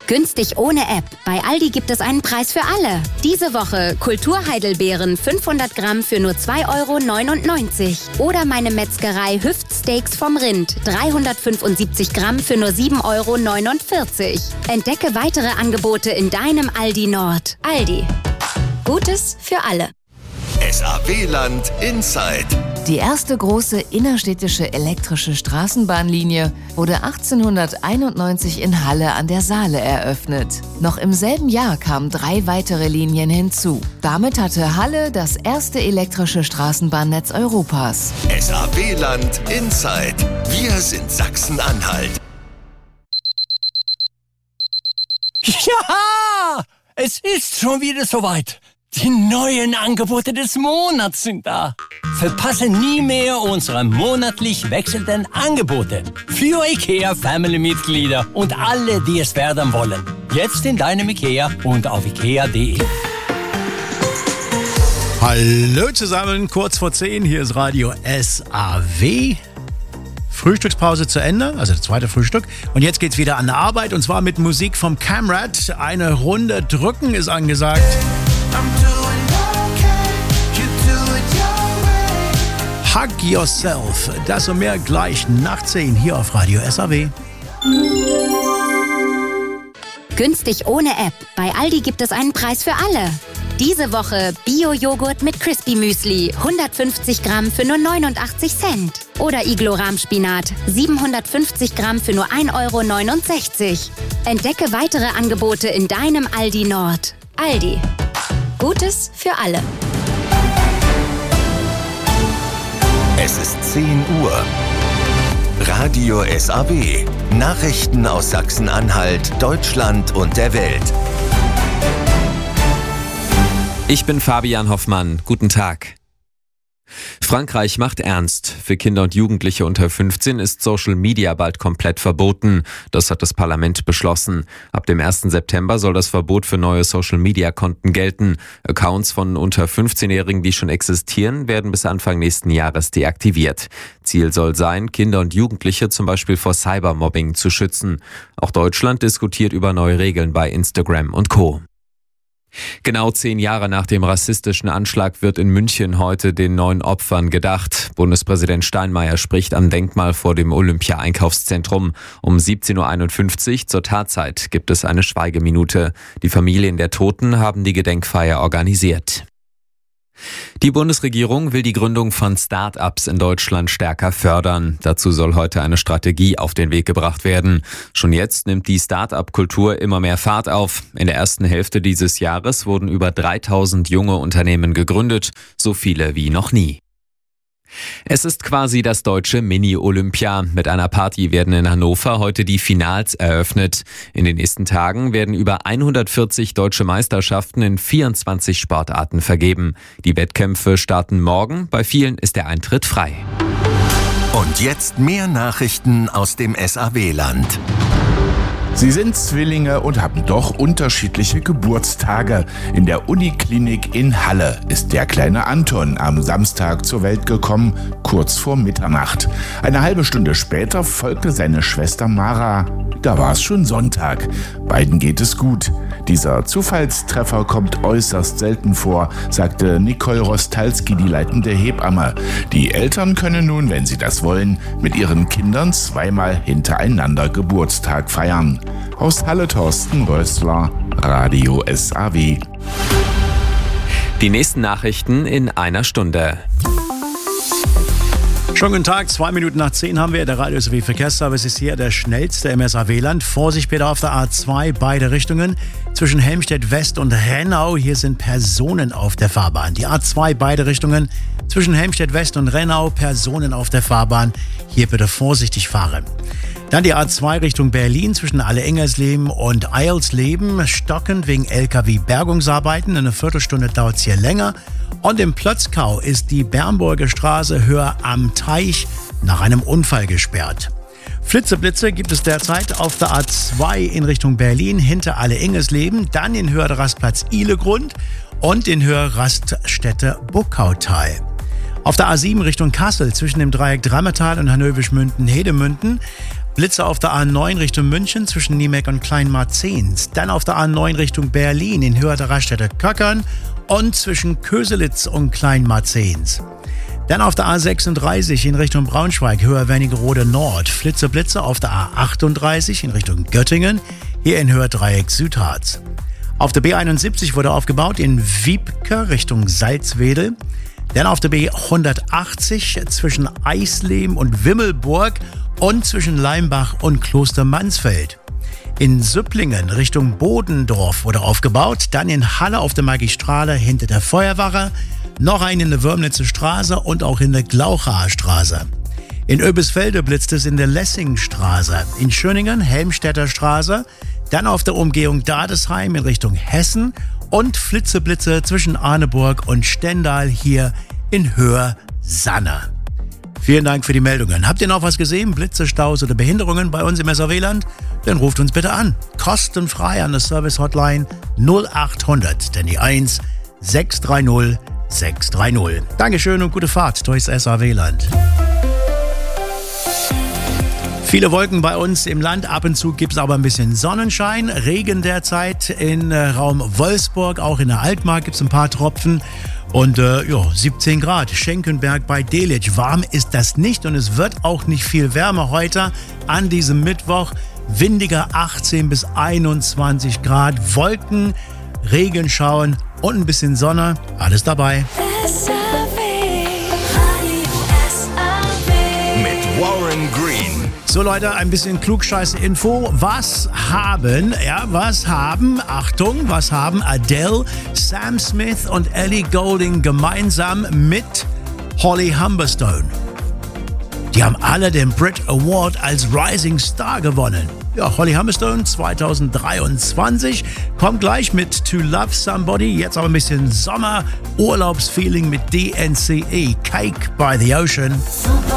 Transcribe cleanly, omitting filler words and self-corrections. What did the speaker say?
Günstig ohne App. Bei Aldi gibt es einen Preis für alle. Diese Woche Kulturheidelbeeren 500 Gramm für nur 2,99 €. Oder meine Metzgerei Hüftsteaks vom Rind 375 Gramm für nur 7,49 €. Entdecke weitere Angebote in deinem Aldi Nord. Aldi. Gutes für alle. SAW-Land Inside. Die erste große innerstädtische elektrische Straßenbahnlinie wurde 1891 in Halle an der Saale eröffnet. Noch im selben Jahr kamen 3 weitere Linien hinzu. Damit hatte Halle das erste elektrische Straßenbahnnetz Europas. SAW-Land Inside. Wir sind Sachsen-Anhalt. Ja, es ist schon wieder soweit. Die neuen Angebote des Monats sind da. Verpasse nie mehr unsere monatlich wechselnden Angebote. Für IKEA-Family-Mitglieder und alle, die es werden wollen. Jetzt in deinem IKEA und auf ikea.de. Hallo zusammen, kurz vor 10, hier ist Radio SAW. Frühstückspause zu Ende, also das zweite Frühstück. Und jetzt geht's wieder an die Arbeit und zwar mit Musik vom Camrad. Eine Runde drücken ist angesagt. Hug Yourself. Das und mehr gleich nach 10 hier auf Radio SAW. Günstig ohne App. Bei Aldi gibt es einen Preis für alle. Diese Woche Bio-Joghurt mit Crispy Müsli, 150 Gramm für nur 89 Cent. Oder Iglo-Rahmspinat, 750 Gramm für nur 1,69 €. Entdecke weitere Angebote in deinem Aldi Nord. Aldi. Gutes für alle. Es ist 10 Uhr. Radio SAW. Nachrichten aus Sachsen-Anhalt, Deutschland und der Welt. Ich bin Fabian Hoffmann. Guten Tag. Frankreich macht ernst. Für Kinder und Jugendliche unter 15 ist Social Media bald komplett verboten. Das hat das Parlament beschlossen. Ab dem 1. September soll das Verbot für neue Social Media Konten gelten. Accounts von unter 15-Jährigen, die schon existieren, werden bis Anfang nächsten Jahres deaktiviert. Ziel soll sein, Kinder und Jugendliche zum Beispiel vor Cybermobbing zu schützen. Auch Deutschland diskutiert über neue Regeln bei Instagram und Co. Genau 10 Jahre nach dem rassistischen Anschlag wird in München heute den 9 Opfern gedacht. Bundespräsident Steinmeier spricht am Denkmal vor dem Olympia-Einkaufszentrum. Um 17:51 Uhr zur Tatzeit gibt es eine Schweigeminute. Die Familien der Toten haben die Gedenkfeier organisiert. Die Bundesregierung will die Gründung von Start-ups in Deutschland stärker fördern. Dazu soll heute eine Strategie auf den Weg gebracht werden. Schon jetzt nimmt die Start-up-Kultur immer mehr Fahrt auf. In der ersten Hälfte dieses Jahres wurden über 3000 junge Unternehmen gegründet, so viele wie noch nie. Es ist quasi das deutsche Mini-Olympia. Mit einer Party werden in Hannover heute die Finals eröffnet. In den nächsten Tagen werden über 140 deutsche Meisterschaften in 24 Sportarten vergeben. Die Wettkämpfe starten morgen. Bei vielen ist der Eintritt frei. Und jetzt mehr Nachrichten aus dem SAW-Land. Sie sind Zwillinge und haben doch unterschiedliche Geburtstage. In der Uniklinik in Halle ist der kleine Anton am Samstag zur Welt gekommen, kurz vor Mitternacht. Eine halbe Stunde später folgte seine Schwester Mara. Da war es schon Sonntag. Beiden geht es gut. Dieser Zufallstreffer kommt äußerst selten vor, sagte Nicole Rostalski, die leitende Hebamme. Die Eltern können nun, wenn sie das wollen, mit ihren Kindern zweimal hintereinander Geburtstag feiern. Aus Halle Thorsten Rössler, Radio SAW. Die nächsten Nachrichten in einer Stunde. Schönen guten Tag, 2 Minuten nach 10 haben wir. Der Radio SAW Verkehrsservice ist hier der schnellste im SAW-Land. Vorsicht bitte auf der A2, beide Richtungen. Zwischen Helmstedt West und Rennau, hier sind Personen auf der Fahrbahn. Die A2, beide Richtungen. Zwischen Helmstedt West und Rennau, Personen auf der Fahrbahn. Hier bitte vorsichtig fahren. Dann die A2 Richtung Berlin zwischen Alle-Engersleben und Eilsleben. Stockend wegen LKW-Bergungsarbeiten. Eine Viertelstunde dauert es hier länger. Und im Plötzkau ist die Bernburger Straße höher am Teich nach einem Unfall gesperrt. Flitzeblitze gibt es derzeit auf der A2 in Richtung Berlin hinter Alle-Engersleben, dann in Höhe der Rastplatz Ihlegrund und in Höhe Raststätte Buckautal. Auf der A7 Richtung Kassel zwischen dem Dreieck Drammetal und Hannövisch-Münden-Hedemünden Blitze auf der A9 Richtung München zwischen Niemek und Kleinmarzens. Dann auf der A9 Richtung Berlin in Höhe der Raststätte Köckern und zwischen Köselitz und Kleinmarzens. Dann auf der A36 in Richtung Braunschweig, Höhe Wernigerode Nord. Blitze auf der A38 in Richtung Göttingen, hier in Höhe Dreieck Südharz. Auf der B71 wurde aufgebaut in Wiebke Richtung Salzwedel. Dann auf der B180 zwischen Eisleben und Wimmelburg und zwischen Leimbach und Kloster Mansfeld. In Süpplingen Richtung Bodendorf wurde aufgebaut. Dann in Halle auf der Magistrale hinter der Feuerwache. Noch einen in der Wörmnitzer Straße und auch in der Glauchaer Straße. In Oebisfelde blitzt es in der Lessingstraße. In Schöningen Helmstedter Straße. Dann auf der Umgehung Dadesheim in Richtung Hessen. Und Flitzeblitze zwischen Arneburg und Stendal hier in Höhe-Sanne. Vielen Dank für die Meldungen. Habt ihr noch was gesehen? Blitze, Staus oder Behinderungen bei uns im SAW-Land? Dann ruft uns bitte an. Kostenfrei an der Service-Hotline 0800, denn die 1 630 630. Dankeschön und gute Fahrt durchs SAW-Land. Viele Wolken bei uns im Land, ab und zu gibt es aber ein bisschen Sonnenschein. Regen derzeit in Raum Wolfsburg, auch in der Altmark gibt es ein paar Tropfen. Und 17 Grad, Schenkenberg bei Delitzsch. Warm ist das nicht und es wird auch nicht viel wärmer heute an diesem Mittwoch. Windiger 18 bis 21 Grad, Wolken, Regenschauern und ein bisschen Sonne. Alles dabei. Mit Warren Green. So Leute, ein bisschen Klugscheiße-Info. Was haben Adele, Sam Smith und Ellie Goulding gemeinsam mit Holly Humberstone? Die haben alle den Brit Award als Rising Star gewonnen. Ja, Holly Humberstone 2023 kommt gleich mit To Love Somebody. Jetzt aber ein bisschen Sommer-Urlaubsfeeling mit DNCE, Cake by the Ocean.